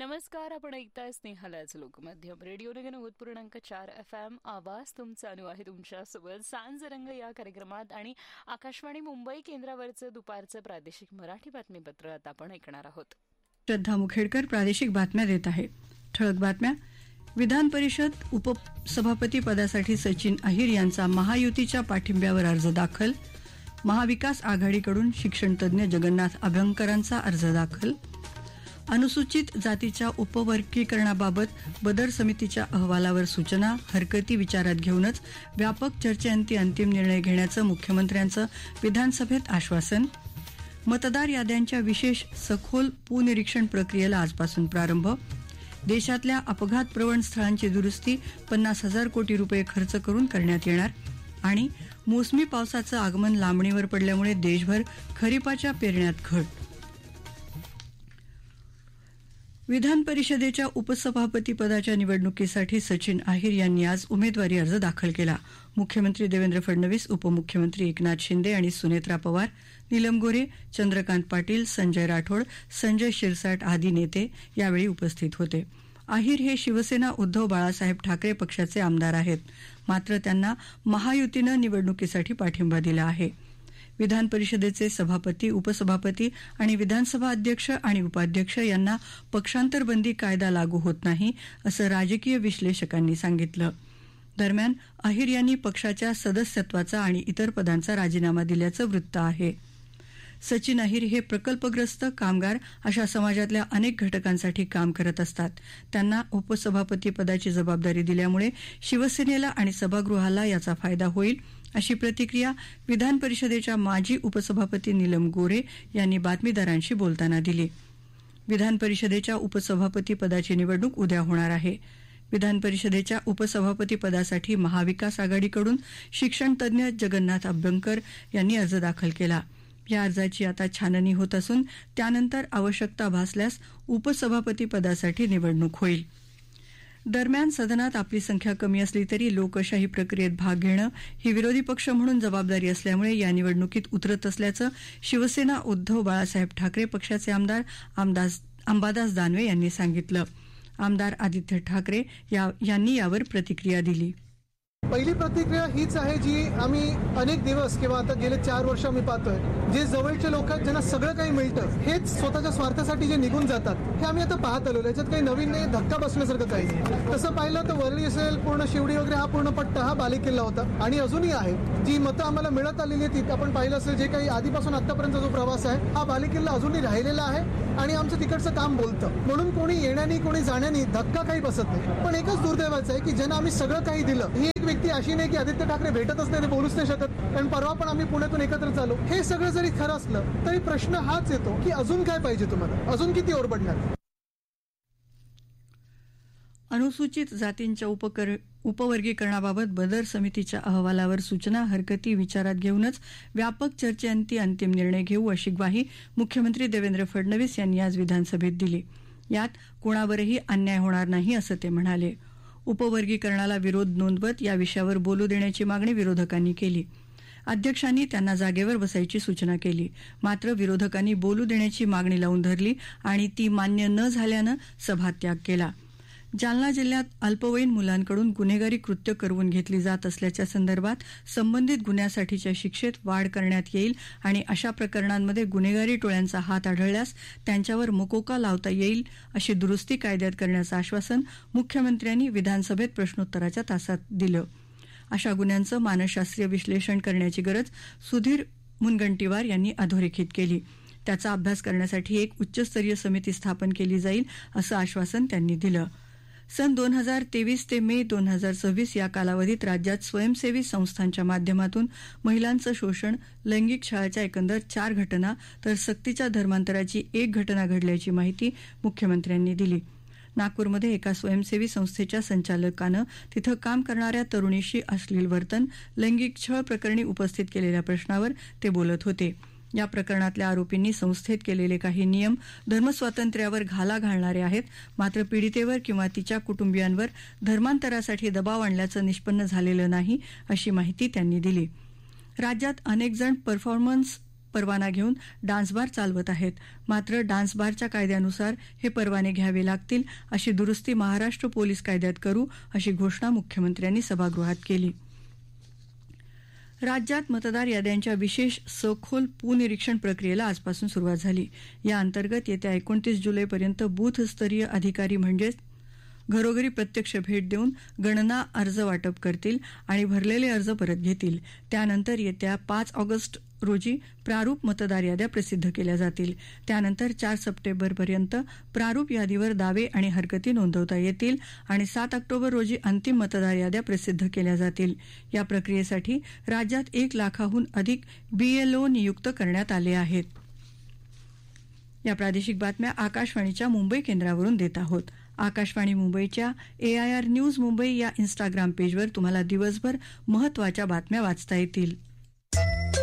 नमस्कार. आपण ऐकताय स्नेहालाच लोकमध्यम रेडिओ नगर 90.4 FM. आवाज तुमचा अनु आहे तुमच्यासोबत सांज रंग या कार्यक्रमात. आणि आकाशवाणी मुंबई केंद्रावरचं दुपारचं प्रादेशिक मराठी बातमीपत्र आता आपण ऐकणार आहोत. श्रद्धा मुखेडकर प्रादेशिक बातम्या देत आहे. ठळक बातम्या. विधान परिषद उपसभापती पदासाठी सचिन अहिर यांचा महायुतीच्या पाठिंब्यावर अर्ज दाखल. महाविकास आघाडीकडून शिक्षणतज्ञ जगन्नाथ अभ्यंकरांचा अर्ज दाखल. अनुसूचित जातीच्या उपवर्गीकरणाबाबत बदर समितीच्या अहवालावर सूचना. हरकती विचारात घेऊनच व्यापक चर्चेअंती अंतिम निर्णय घेण्याचं मुख्यमंत्र्यांचं विधानसभेत आश्वासन. मतदार याद्यांच्या विशेष सखोल पुनरीक्षण प्रक्रियेला आजपासून प्रारंभ. देशातल्या अपघातप्रवण स्थळांची दुरुस्ती 50,000 कोटी रुपये खर्च करून करण्यात येणार. आणि मोसमी पावसाचं आगमन लांबणीवर पडल्यामुळे देशभर खरीपाच्या पेरण्यात घट. विधान परिषदेच्या उपसभापती पदाच्या निवडणुकीसाठी सचिन अहिर यांनी आज उमेदवारी अर्ज दाखल केला. मुख्यमंत्री देवेंद्र फडणवीस, उपमुख्यमंत्री एकनाथ शिंदे आणि सुनेत्रा पवार, नीलम गोऱ्हे, चंद्रकांत पाटील, संजय राठोड, संजय शिरसाट आदी नेते यावेळी उपस्थित होते. अहिर हे शिवसेना उद्धव बाळासाहेब ठाकरे पक्षाचे आमदार आहेत. मात्र त्यांना महायुतीनं निवडणुकीसाठी पाठिंबा दिला आहे. विधान परिषदेचे सभापती, उपसभापती आणि विधानसभा अध्यक्ष आणि उपाध्यक्ष यांना पक्षांतरबंदी कायदा लागू होत नाही, असं राजकीय विश्लेषकांनी सांगितलं. दरम्यान अहिर यांनी पक्षाच्या सदस्यत्वाचा आणि इतर पदांचा राजीनामा दिल्याचं वृत्त आहे. सचिन अहिर हे प्रकल्पग्रस्त, कामगार अशा समाजातल्या अनेक घटकांसाठी काम करत असतात. त्यांना उपसभापती पदाची जबाबदारी दिल्यामुळे शिवसेनेला आणि सभागृहाला याचा फायदा होईल, अशी प्रतिक्रिया विधान परिषदेच्या माजी उपसभापती नीलम गोऱ्हे यांनी बातमीदारांशी बोलताना दिली. विधान परिषदेच्या उपसभापती पदाची निवडणूक उद्या होणार आहे. विधान परिषदेच्या उपसभापती पदासाठी महाविकास आघाडीकडून शिक्षणतज्ञ जगन्नाथ अभ्यंकर यांनी अर्ज दाखल केला. या अर्जाची आता छाननी होत असून त्यानंतर आवश्यकता भासल्यास उपसभापती पदासाठी निवडणूक होईल. दरम्यान सदनात आपली संख्या कमी असली तरी लोकशाही प्रक्रियेत भाग घेणं ही विरोधी पक्ष म्हणून जबाबदारी असल्यामुळे या निवडणुकीत उतरत असल्याचं शिवसेना उद्धव बाळासाहेब ठाकरे पक्षाचे आमदार अंबादास दानवे यांनी सांगितलं. आमदार आदित्य ठाकरे यांनी यावर प्रतिक्रिया दिली. पहिली प्रतिक्रिया हीच आहे जी आम्ही अनेक दिवस किंवा आता गेले 4 वर्ष आम्ही पाहतोय, जे जवळचे लोक आहेत ज्यांना सगळं काही मिळतं हेच स्वतःच्या स्वार्थासाठी जे निघून जातात, हे आम्ही आता पाहत आलो. याच्यात काही नवीन नाही, धक्का बसण्यासारखं काही नाही. तसं पाहिलं तर वरळी असेल, पूर्ण शिवडी वगैरे हा पूर्ण पट्टा हा बालेकिल्ला होता आणि अजूनही आहे. जी मतं आम्हाला मिळत आलेली आहेत आपण पाहिलं असेल, जे काही आधीपासून आतापर्यंत जो प्रवास आहे हा बालेकिल्ला अजूनही राहिलेला आहे आणि आमचं तिकडचं काम बोलतं. म्हणून कोणी येण्यानी कोणी जाण्यानी धक्का काही बसत नाही. पण एकच दुर्दैवाचं आहे की ज्यांना आम्ही सगळं काही दिलं, ही एक व्यक्ती अशी नाही की आदित्य ठाकरे भेटतच नाही, बोलूच नाही शकत. कारण परवा पण आम्ही पुण्यातून एकत्र झालो. हे सगळं जरी खरं असलं तरी प्रश्न हाच येतो की अजून काय पाहिजे तुम्हाला, अजून किती ओरबडणार. अनुसूचित जातींच्या उपवर्गीकरणाबाबत बदर समितीच्या अहवालावर सूचना. हरकती विचारात घेऊनच व्यापक चर्चेअंती अंतिम निर्णय घेऊ, अशी ग्वाही मुख्यमंत्री देवेंद्र फडणवीस यांनी आज विधानसभेत दिली. यात कोणावरही अन्याय होणार नाही, असं ते म्हणाले. उपवर्गीकरणाला विरोध नोंदवत या विषयावर बोलू देण्याची मागणी विरोधकांनी केली. अध्यक्षांनी त्यांना जागेवर बसायची सूचना केली. मात्र विरोधकांनी बोलू देण्याची मागणी लावून धरली आणि ती मान्य न झाल्यानं सभात्याग केला. जालना जिल्ह्यात अल्पवयीन मुलांकडून गुन्हेगारी कृत्य करवून घेतली जात असल्याच्या संदर्भात संबंधित गुन्ह्यासाठीच्या शिक्षेत वाढ करण्यात येईल आणि अशा प्रकरणांमध्ये गुन्हेगारी टोळ्यांचा हात आढळल्यास त्यांच्यावर मकोका लावता येईल, अशी दुरुस्ती कायद्यात करण्याचं आश्वासन मुख्यमंत्र्यांनी विधानसभेत प्रश्नोत्तराच्या तासात दिलं. अशा गुन्ह्यांचं मानसशास्त्रीय विश्लेषण करण्याची गरज सुधीर मुनगंटीवार यांनी अधोरेखित केली. त्याचा अभ्यास करण्यासाठी एक उच्चस्तरीय समिती स्थापन केली जाईल, असं आश्वासन त्यांनी दिलं. सन 2023 ते मे 2026 या कालावधीत राज्यात स्वयंसेवी संस्थांच्या माध्यमातून महिलांचं शोषण, लैंगिक छळाच्या एकंदर 4 घटना तर सक्तीच्या धर्मांतराची 1 घटना घडल्याची माहिती मुख्यमंत्र्यांनी दिली. नागपूरमध्ये एका स्वयंसेवी संस्थेच्या संचालकानं तिथं काम करणाऱ्या तरुणीशी अश्लील वर्तन, लैंगिक छळ प्रकरणी उपस्थित केलेल्या प्रश्नावर ते बोलत होते. या प्रकरणातल्या आरोपींनी संस्थेत केलेले काही नियम धर्मस्वातंत्र्यावर घाला घालणारे आहेत. मात्र पीडितेवर किंवा तिच्या कुटुंबियांवर धर्मांतरासाठी दबाव आणल्याचं निष्पन्न झालेलं नाही, अशी माहिती त्यांनी दिली. राज्यात अनेक जण परफॉर्मन्स परवाना घेऊन डान्स बार चालवत आहेत. मात्र डान्स बारच्या कायद्यानुसार हे परवाने घ्यावे लागतील. अशी दुरुस्ती महाराष्ट्र पोलीस कायद्यात करू अशी घोषणा मुख्यमंत्र्यांनी सभागृहात केली. राज्यात मतदार याद्यांच्या विशेष सखोल पुनिरीक्षण प्रक्रियेला आजपासून सुरुवात झाली. या अंतर्गत येत्या 29 जुलैपर्यंत बूथस्तरीय अधिकारी म्हणजेच घरोघरी प्रत्यक्ष भेट देऊन गणना अर्ज वाटप करतील आणि भरलेले अर्ज परत घेतील. त्यानंतर येत्या 5 ऑगस्ट रोजी प्रारूप मतदार याद्या प्रसिद्ध केल्या जातील. त्यानंतर 4 सप्टेंबरपर्यंत प्रारूप यादीवर दावे आणि हरकती नोंदवता येतील आणि 7 ऑक्टोबर रोजी अंतिम मतदार याद्या प्रसिद्ध केल्या जातील. या प्रक्रियेसाठी राज्यात 1 लाखाहून अधिक BLO नियुक्त करण्यात आले आहेत. या प्रादेशिक बातम्या आकाशवाणीच्या मुंबई केंद्रावरून देत आहोत. आकाशवाणी मुंबईच्या AIR न्यूज मुंबई या इन्स्टाग्राम पेजवर तुम्हाला दिवसभर महत्त्वाच्या बातम्या वाचता येतील.